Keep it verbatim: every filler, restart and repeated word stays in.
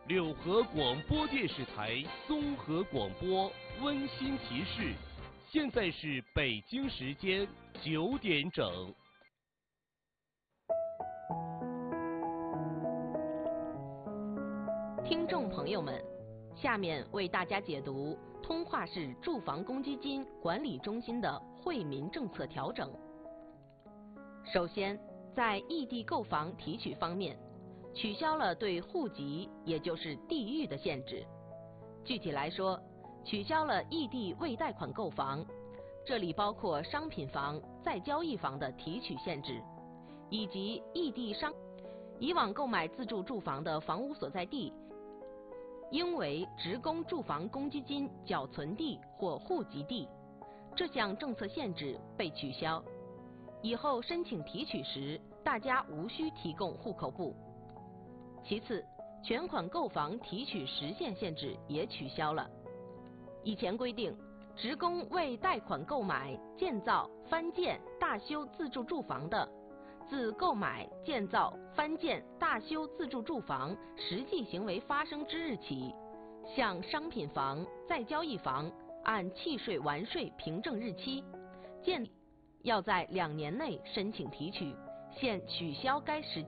柳河广播电视台综合广播温馨提示：现在是北京时间九点整。 听众朋友们，下面为大家解读通化市住房公积金管理中心的惠民政策调整。首先，在异地购房提取方面，取消了对户籍，也就是地域的限制。具体来说，取消了异地未贷款购房，这里包括商品房、再交易房的提取限制，以及异地商以往购买自住住房的房屋所在地应为职工住房公积金缴存地或户籍地，这项政策限制被取消。以后申请提取时，大家无需提供户口簿。其次，全款购房提取时限限制也取消了。以前规定，职工为贷款购买、建造、翻建、大修自住住房的，自购买、建造、翻建、大修自住住房实际行为发生之日起，向商品房、再交易房按契税完税凭证日期，建要在两年内申请提取，现取消该时